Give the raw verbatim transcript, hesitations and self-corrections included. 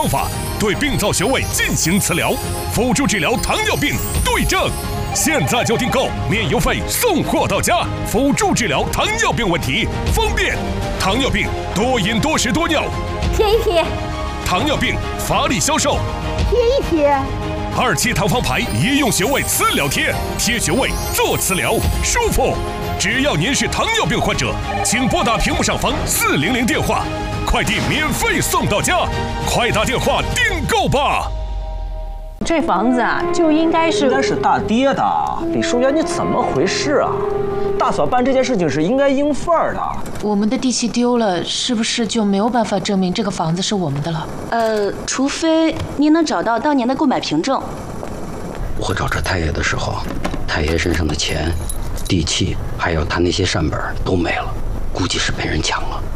方法，对病灶穴位进行磁疗，辅助治疗糖尿病对症。现在就订购，免邮费送货到家，辅助治疗糖尿病问题，方便。糖尿病多饮多食多尿， 贴一贴。 糖尿病法理销售， 贴一贴。 二期糖方牌医用穴位磁疗贴，贴穴位做磁疗，舒服。只要您是糖尿病患者，请拨打屏幕上方四零零电话，快递免费送到家，快打电话订购吧。 这房子啊，就应该是应该是大爹的。李淑媛，你怎么回事啊？大嫂办这件事情是应该应份儿的。 我们的地契丢了，是不是就没有办法证明这个房子是我们的了？ 呃，除非您能找到当年的购买凭证。 我找着太爷的时候，太爷身上的钱、地契，还有他那些善本都没了，估计是被人抢了。